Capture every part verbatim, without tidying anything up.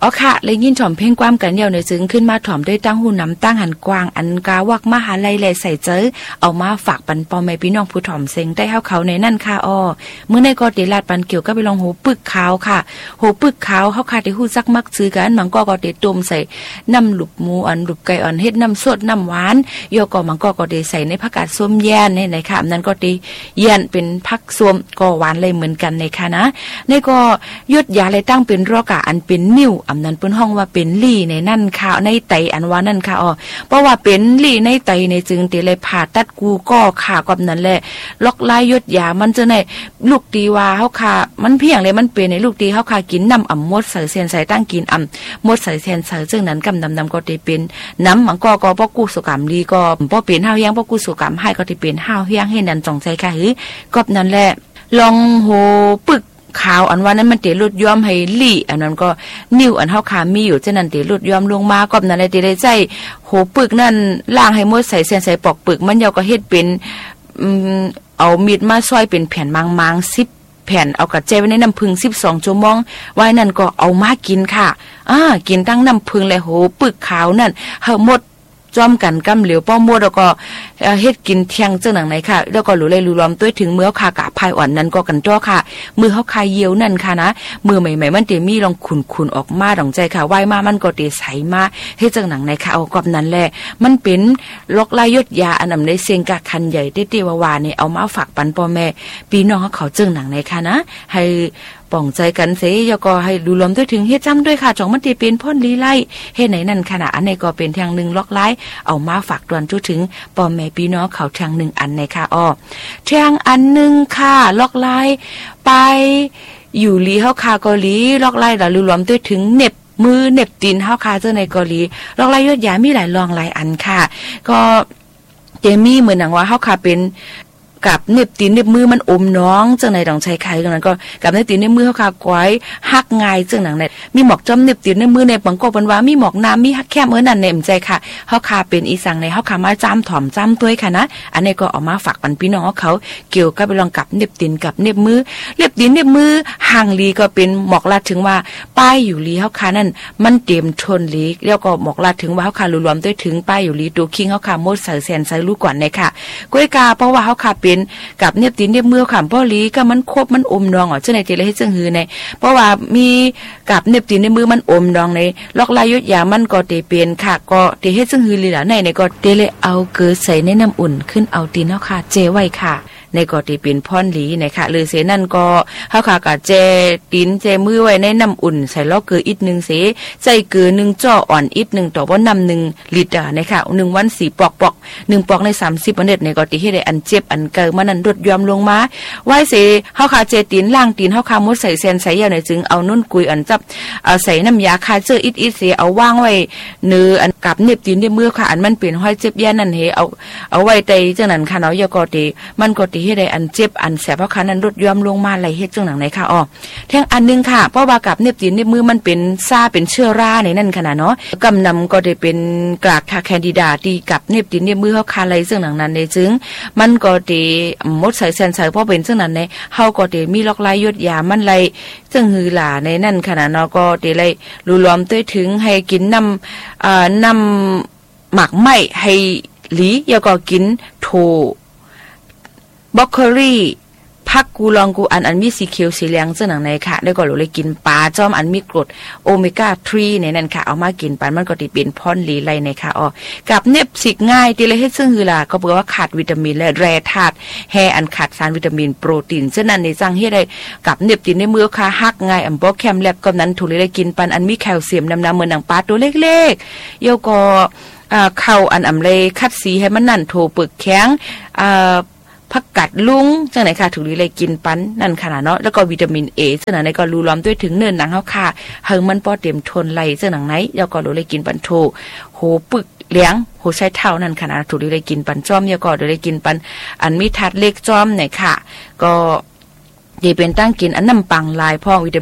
อ๋อค่ะเลยยินถ่อมเพ่งความกันเยาวในซึ้งขึ้นมาถ่อมด้วยตั้งหูน้ำตั้งหันกวางอันกาวักมหาลัยแลใส่เจอเอามาฝากปันปอแม่พี่น้องผู้ถ่อมเซ็งได้เฮาเขาในนั่นค่ะอ้อเมื่อในกอติลาดปันเกี่ยวก็ไปลองหูปึกขาวค่ะหูปึกขาวเฮาค่ะที่ฮู้จักมักซื้อกันมันก็ก็ติต้มใส่น้ำหลุบหมูอันหลุบไก่อ่อนเฮ็ดน้ำสดน้ำหวานโยก็มันก็ก็ได้ใส่ในผักกาดส้มแย่นในๆค่ะอันนั้นก็ติแย่นเป็นผักส้มก็หวานเลยเหมือนกันในค่ะนะในก็ยดยาเลยตั้งเป็นรอกะอันเป็นนิ้วอันนั้นเปิ้นห้องว่าเป็นลี่ในนั่นค่ะในไตอันว่านั่นค่ะอ๋อเพราะว่าเป็นลี่ในไตในจึงติเลยผ่าตัดกูก็ค่ะกับนั้นแหละล็อกลายยดยามันจะในลูกตีว่าเฮาค่ะมันเพียงเลยมันเป็นในลูกตีเฮาค่ะกินน้ำอ่ำมดใส่เส้นใส่ตั้งกินอ่ำมดใส่เส้นใส่ซึ่งนั้นกำดำๆก็ได้เป็นน้ำมันก็ก็บ่กู้สุกรรมดีก็บ่เป็นห้าวเฮียงบ่กู้สุกรรมให้ก็ได้เป็นห้าวเฮียงให้นั่นจงใจค่ะหือกับนั้นแหละลองโหปึกขาวอันว่านั้นมันเตลดย้อมให้ลี่อันนั้นก็นิ้วอันเฮาขามีอยู่ฉะนั้นเตลดย้อมลงมาก็นั่นแหละเตได้ใจโหปึกนั่นล้างให้หมดใส่เส้นใส่ปอกปึกมันยาวก็เฮ็ดเป็นอืมเอามีดมาซอยเป็นแผ่นบางๆสิบแผ่นเอากระเจไว้ในน้ำผึ้งสิบสองชั่วโมงไว้นั่นก็เอามากินค่ะอ่ากินตั้งน้ำผึ้งและโหปึกขาวนั่นเฮาหมดจอมกันกำเหลียวป้อมมดแล้วก็เฮ็ดกินเที่ยงเจ้าหนังไหนค่ะแล้วก็หลูเลยรูล้อมด้วยถึงเมื่อคากะภายอ่อนนั้นก็กันจ้อค่ะมือเฮาคายเยียวนั่นค่ะนะมือใหม่ๆมันเตมีลองขุ่นๆออกมาดองใจค่ะไหวมามันก็เตใสมาเฮ็ดจังหนังไหนค่ะเอากับนั้นแหละมันเป็นลอกลายยดยาอันนำในเสียงกะคันใหญ่เตี้ๆวาๆนี่เอามาฝากปันพ่อแม่พี่น้องเขาจังหนังไหนค่ะนะให้ป่องใจกันเสยยก็ให้ดูลมด้วยถึงเฮ็ดจ้ำด้วยค่ะจ่องมันตีเป็นพ่นลีไล่เฮ็ดไหนนั่นขนาดอันในก็เป็นทางหนึ่งล็อกไล่เอามาฝากตวนจุถึงปอมแม่พี่น้องเขาทางหนึ่งอันในค่ะอ้อทางอันหนึ่งค่ะล็อกไล่ไปอยู่ลีเฮาคาเกาหลีล็อกไล่ละดูลมด้วยถึงเน็บมือเน็บตีนเฮาคาเจ้าในเกาหลีล็อกไล่ยอดยามีหลายรองหลายอันค่ะก็เจมี่เหมือนหนังว่าเฮาคาเป็นกับเน็บตีนเน็บมือมันอมน้องจังไหนต้องใช้ไข่ตรงนั้นก็กับเน็บตีนเน็บมือเฮาคาก้อยฮักง่ายจังหนังเนี่ยมีหมอกจ้อมเน็บตีนเน็บมือในบังกบบันว่ามีหมอกน้ำมีฮักแค่เมื่อนั้นเนี่ยมใจค่ะเฮาคาเป็นอีสังในเฮาคามาจ้ำถ่อมจ้ำตัวค่ะนะอันนี้ก็เอามาฝากปันพี่น้องเขาเกี่ยวกับไปลองกับเน็บตีนกับเน็บมือเน็บตีนเน็บมือห่างลีก็เป็นหมอกลาดถึงว่าป้ายอยู่ลีเฮาคานั่นมันเต็มทนลีแล้วก็หมอกลาดถึงว่าเฮาคารวมด้วยถึงป้ายอยู่ลีตัวคิงเฮาคาโมดใส่แสนใส่ลูกก่อนในค่ะก้อยกาเพราะว่าเฮาคาเป็นกับเน็บตีนเน็บมือค่ะพ่อลีก็มันครบมันอมดองอ๋อเจ้าในเจเลยให้จังหือในเพราะว่ามีกับเน็บตีนเน็บมือมันอมดองในล็อกลายยดยามันก็เตเป็นค่ะก็เตให้จังหือลีล่ะในในก็เตเลยเอาเกลือใส่ในน้ำอุ่นขึ้นเอาตีนเฮาค่ะเจไว้ค่ะในก็ที่เป็นพ่อนหลีนะคะหรือเสนั่นก็เฮาค่ะก็แจตีนแจมือไว้ในน้ำอุ่นใส่ล้อเกลืออีกนึงเสใส่เกลือหนึ่งจ้ออ่อนอีกนึงต่อบ่น้ำหนึ่งลิตรนะคะหนึ่งวันสี่ปอกปอกหนึ่งปอกในสามสิบวันเด็ดในก็ที่เฮ็ดได้อันเจ็บอันเกิดมันนั้นลดยอมลงมาไว้เสเฮาค่ะแจตีนล่างตีนเฮาค่ะมุดใส่แซนใส่ยาในจึงเอานุ่นกุยอันจับเอาใส่น้ำยาคาเจออีกอีเสเอาวางไว้เนื้ออันกับเน็บตีนเน็บมือค่ะอันมันเป็นห้อยเจ็บยานั่นเฮเอาเอาไว้ใต้จังนั้นค่ะเนาะยาก็ที่มันก็ที่เฮ็ดได้อันเจ็บอันแสบเพราะคันนั้นลดยอมลงมาไหลเฮ็ดจังหนังไหนค่ะอ๋อแท่งอันนึงค่ะเพราะว่ากับเน็บตีนเน็บมือมันเป็นซ่าเป็นเชื้อราในนั่นขนาดเนาะกำนำก็ได้เป็นกลากค่ะแคนดิดาที่กับเน็บตีนเน็บมือเฮาคาไหลจังหนังนั้นในจึงมันก็ได้มดใส่แซนใส่เพราะเป็นจังนั้นในเฮาก็ได้มีล็อกลายยดยามันไหลจังหือหลาในนั่นขนาดเนาะก็ได้ไหลรูล้อมด้วยถึงให้กินน้ำเอ่อน้ำหมักไหม้ให้หลีแล้วก็กินโถบล็อกโคลี่ผักกูลองกูอันอันมีสีเขียวสีเหลืองเจ้าหนังในค่ะแล้วก็เลยกินปลาจอมอันมีกรดโอเมก้าสามในนั้นค่ะเอามากินปันมันก็ติเป็นพ่นหลีไรในค่ะอ๋อกับเน็บสิกง่ายที่เลยเฮ็ดซึ่งคือล่ะก็เพราะว่าขาดวิตามินและแร่ธาตุแฮอันขาดสารวิตามินโปรตีนฉะนั้นในจังเฮ็ดได้กับเน็บตินในมือค่ะฮักง่ายอันบ่แคมแลบก็นั้นถูกเลยกินปันอันมีแคลเซียมนำๆเหมือนหนังปลาตัวเล็กๆโยก็อ่าเข้าอันอำเลยคัดสีให้มันนั่นโถปึกแข็งอ่าผักกัดลุงจังไหนค่ะถูกเลยกินปันนั่นขนาดเนาะแล้วก็วิตามินเอจังไหนก็รูล้อมด้วยถึงเนินหนังเฮาค่ะเฮิงมันป้อเต็มทนไหลจังหนังไหนแล้วก็เลยกินปันโถโหปึกเลี้ยงโหใช้เท่านั่นขนาดถูกเลยกินปันจ้อมแล้วก็เลยกินปันอันมีทัดเล็กจ้อมไหนค่ะก็ดีเป็นตั้งกินอันน้ำปังลายพ่อวิตามิน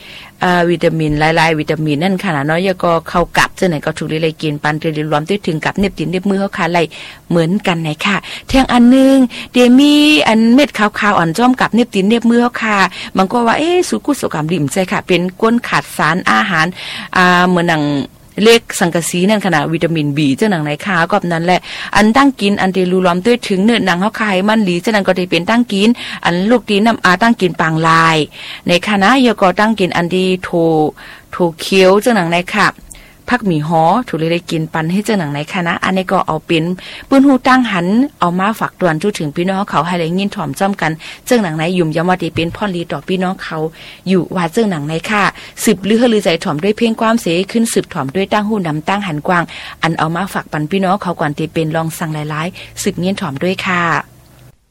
อ่าวิตามินหลายๆวิตามินนั่นค่ะเนาะแล้วก็เข้ากับจังไหนก็ถูกเลยกินปันเตรียมรวมถึงกับเน็บตินเน็บมือเฮาค่ะไหลเหมือนกันไหนค่ะเที่ยงอันนึงเดมีอันเม็ดขาวๆอ่อนจ้อมกับเน็บตินเน็บมือเฮาค่ะมันก็ว่าเอ๊ะสุกุสุกรรมดิ่มใจค่ะเป็นก้นขาดสารอาหารอ่าเหมือนหนังเล็กสังกะสีนั่นขนาดวิตามิน B เจ้าหนังไหนค่ะก็นั้นแหละอันตั้งกินอันเดรูล้อมด้วยถึงเนื้อหนังเฮาคายมันหลีเจ้านั้นก็ได้เป็นตั้งกินอันลูกดีน้ำอาตั้งกินปางลายในคณะยก็ตั้งกินอันดีโทโทเคี้ยวเจ้าหนังไหนค่ะพักหมีหอถูกเลยได้กินปันให้เจ้าหนังในคณะอันนี้ก็เอาเป็นปืนหูตั้งหันเอามาฝากตวนจุถึงพี่น้องเขาให้ได้ยินถ่อมจ้อมกันเจ้าหนังในยุ่มยำว่าดีเป็นพ่อลีต่อพี่น้องเขาอยู่ว่าเจ้าหนังในค่ะสืบลือลือใจถ่อมด้วยเพียงความเสขึ้นสืบถ่อมด้วยตั้งหูนำตั้งหันกว้างอันเอามาฝากปันพี่น้องเขาก่อนที่เป็นลองสั่งหลายๆสืบเงียนถ่อมด้วยค่ะ